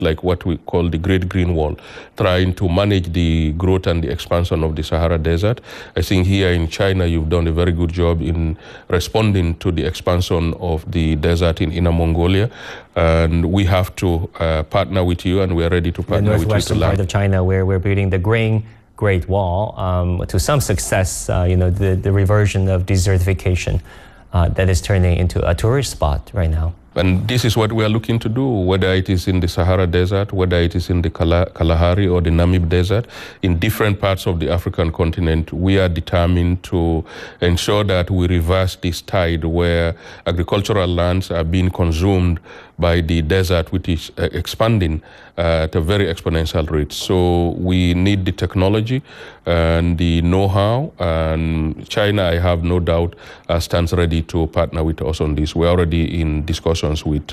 like what we call the Great Green Wall, trying to manage the growth and the expansion of the Sahara Desert. I think here in China, you've done a very good job in responding to the expansion of the desert in Inner Mongolia. And we have to partner with you, and we're ready to partner with you. The northwestern part of China, where we're building the Great Wall, to some success, the reversion of desertification that is turning into a tourist spot right now. And this is what we are looking to do, whether it is in the Sahara Desert, whether it is in the Kalahari or the Namib Desert, in different parts of the African continent. We are determined to ensure that we reverse this tide where agricultural lands are being consumed by the desert, which is expanding at a very exponential rate. So we need the technology and the know-how, and China, I have no doubt, stands ready to partner with us on this. We're already in discussions with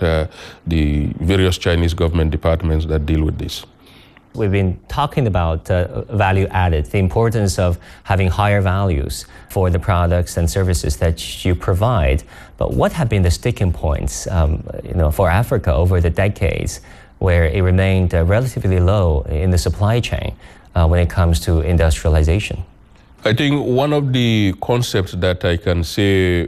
the various Chinese government departments that deal with this. We've been talking about value added, the importance of having higher values for the products and services that you provide. But what have been the sticking points for Africa over the decades where it remained relatively low in the supply chain when it comes to industrialization? I think one of the concepts that I can say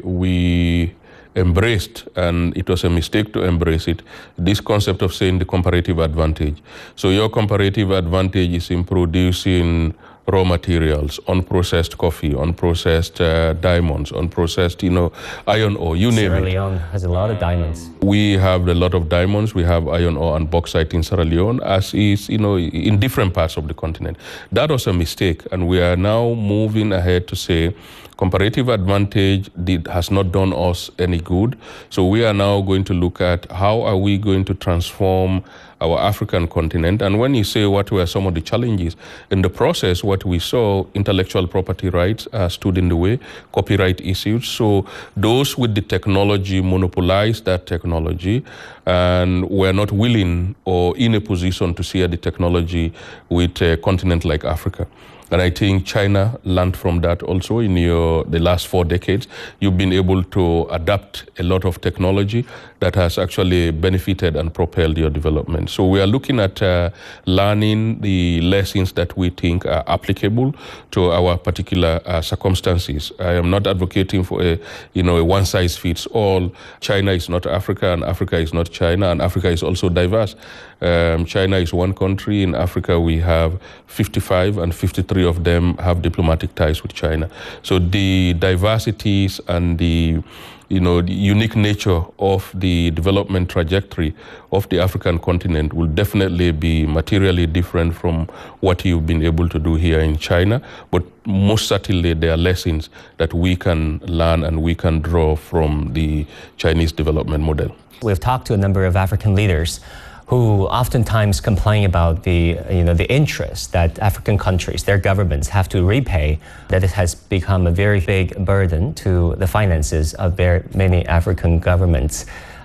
we embraced, and it was a mistake to embrace it, this concept of saying the comparative advantage. So your comparative advantage is in producing raw materials, unprocessed coffee, unprocessed diamonds, unprocessed, iron ore, you name it. Sierra Leone has a lot of diamonds. We have a lot of diamonds. We have iron ore and bauxite in Sierra Leone, as is, in different parts of the continent. That was a mistake, and we are now moving ahead to say comparative advantage has not done us any good. So we are now going to look at how are we going to transform our African continent. And when you say what were some of the challenges, in the process, what we saw, intellectual property rights stood in the way, copyright issues. So those with the technology monopolized that technology and were not willing or in a position to share the technology with a continent like Africa. And I think China learned from that also in the last 4 decades. You've been able to adapt a lot of technology that has actually benefited and propelled your development. So we are looking at learning the lessons that we think are applicable to our particular circumstances. I am not advocating for a one-size-fits-all. China is not Africa, and Africa is not China, and Africa is also diverse. China is one country. In Africa, we have 55, and 53 of them have diplomatic ties with China. So the diversities and the unique nature of the development trajectory of the African continent will definitely be materially different from what you've been able to do here in China. But most certainly, there are lessons that we can learn and we can draw from the Chinese development model. We've talked to a number of African leaders who oftentimes complain about the interest that African countries, their governments, have to repay, that it has become a very big burden to the finances of many African governments.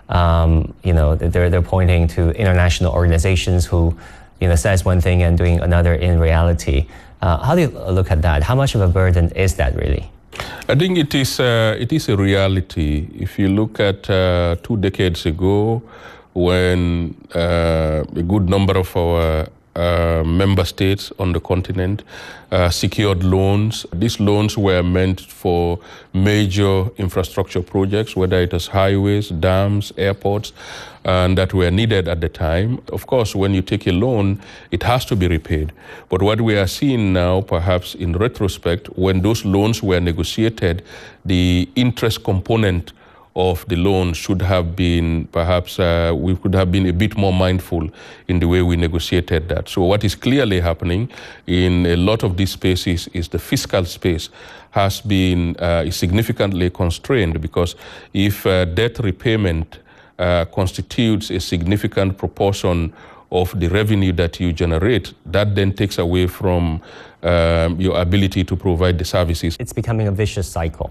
They're pointing to international organizations who says one thing and doing another in reality. How do you look at that? How much of a burden is that really? I think it is a reality. If you look at 2 decades ago, when a good number of our member states on the continent secured loans. These loans were meant for major infrastructure projects, whether it was highways, dams, airports, and that were needed at the time. Of course, when you take a loan, it has to be repaid. But what we are seeing now, perhaps in retrospect, when those loans were negotiated, the interest component of the loan should have been, perhaps we could have been a bit more mindful in the way we negotiated that. So what is clearly happening in a lot of these spaces is the fiscal space has been significantly constrained, because if debt repayment constitutes a significant proportion of the revenue that you generate, that then takes away from your ability to provide the services. It's becoming a vicious cycle.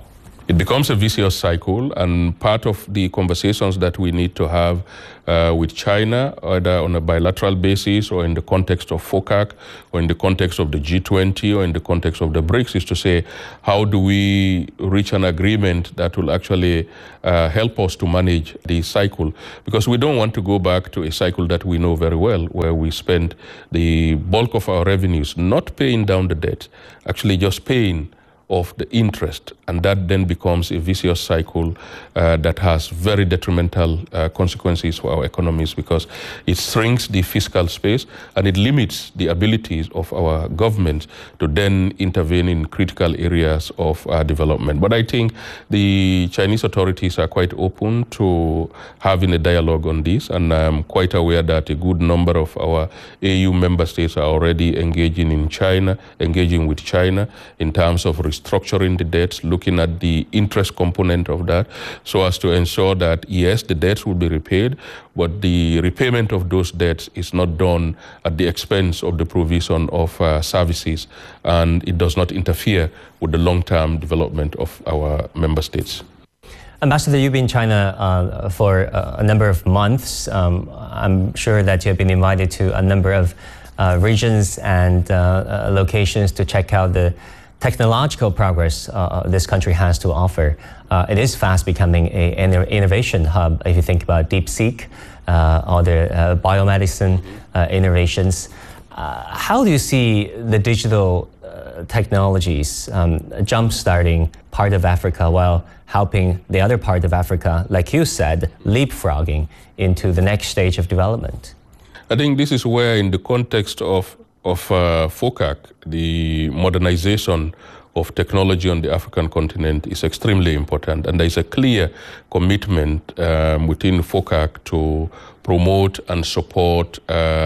It becomes a vicious cycle, and part of the conversations that we need to have with China, either on a bilateral basis or in the context of FOCAC, or in the context of the G20, or in the context of the BRICS, is to say, how do we reach an agreement that will actually help us to manage the cycle? Because we don't want to go back to a cycle that we know very well, where we spend the bulk of our revenues not paying down the debt, actually just paying of the interest, and that then becomes a vicious cycle that has very detrimental consequences for our economies, because it shrinks the fiscal space and it limits the abilities of our government to then intervene in critical areas of development. But I think the Chinese authorities are quite open to having a dialogue on this, and I'm quite aware that a good number of our AU member states are already engaging with China in terms of restructuring the debts, looking at the interest component of that, so as to ensure that, yes, the debts will be repaid, but the repayment of those debts is not done at the expense of the provision of services, and it does not interfere with the long-term development of our member states. Ambassador, you've been in China for a number of months. I'm sure that you have been invited to a number of regions and locations to check out the technological progress this country has to offer. It is fast becoming an innovation hub if you think about DeepSeek or the biomedicine innovations. How do you see the digital technologies jump-starting part of Africa while helping the other part of Africa, like you said, leapfrogging into the next stage of development? I think this is where, in the context of FOCAC, the modernization of technology on the African continent is extremely important, and there is a clear commitment within FOCAC to promote and support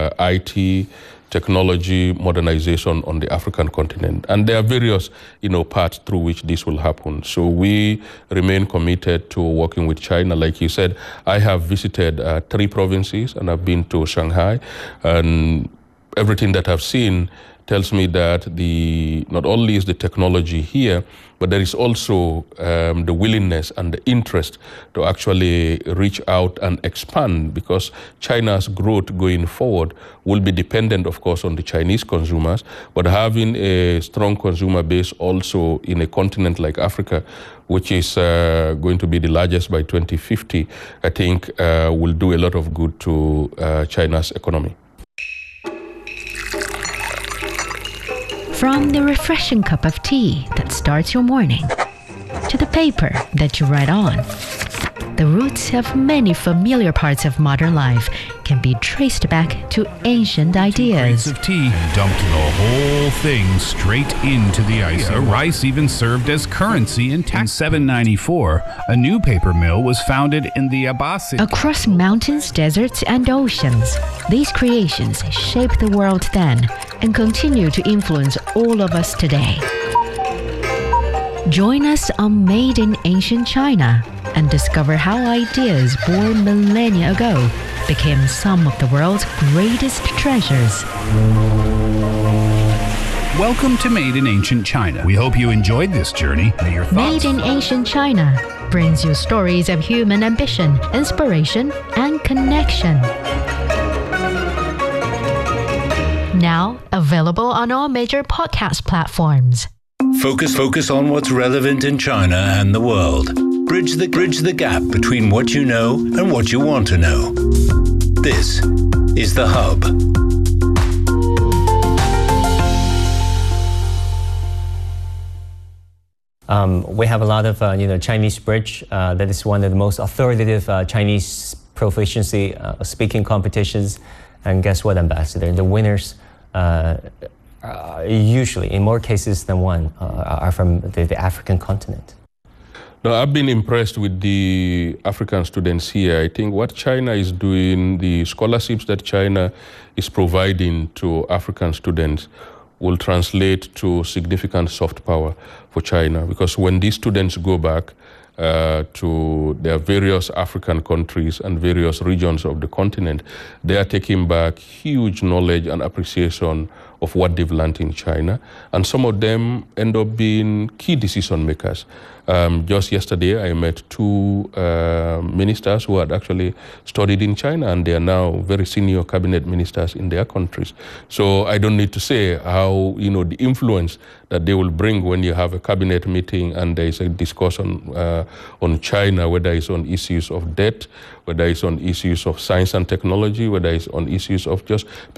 IT technology modernization on the African continent. And there are various paths through which this will happen. So we remain committed to working with China. Like you said, I have visited 3 provinces, and I've been to Shanghai, and everything that I've seen tells me that not only is the technology here, but there is also the willingness and the interest to actually reach out and expand, because China's growth going forward will be dependent, of course, on the Chinese consumers, but having a strong consumer base also in a continent like Africa, which is going to be the largest by 2050, I think will do a lot of good to China's economy. From the refreshing cup of tea that starts your morning to the paper that you write on, the roots of many familiar parts of modern life can be traced back to ancient ideas. 2 crates of tea dumped the whole thing straight into the ice. Rice even served as currency in 794. A new paper mill was founded in the Abbasid. Across mountains, deserts, and oceans, these creations shaped the world then and continue to influence all of us today. Join us on Made in Ancient China and discover how ideas born millennia ago became some of the world's greatest treasures. Welcome to Made in Ancient China. We hope you enjoyed this journey. May your thoughts... Made in Ancient China brings you stories of human ambition, inspiration, and connection. Now available on all major podcast platforms. Focus on what's relevant in China and the world. Bridge the gap between what you know and what you want to know. This is The Hub. We have a lot of Chinese Bridge. That is one of the most authoritative Chinese proficiency speaking competitions. And guess what, Ambassador? The winners usually, in more cases than one, are from the African continent. No, I've been impressed with the African students here. I think what China is doing, the scholarships that China is providing to African students will translate to significant soft power for China, because when these students go back to their various African countries and various regions of the continent, they are taking back huge knowledge and appreciation of what they've learned in China. And some of them end up being key decision makers. Just yesterday, I met two ministers who had actually studied in China, and they are now very senior cabinet ministers in their countries. So I don't need to say how, the influence that they will bring when you have a cabinet meeting and there is a discussion on China, whether it's on issues of debt, whether it's on issues of science and technology, whether it's on issues of just